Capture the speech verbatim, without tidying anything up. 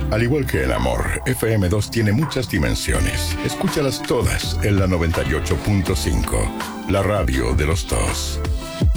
Al igual que el amor, F M dos tiene muchas dimensiones. Escúchalas todas en la noventa y ocho punto cinco, la radio de los dos.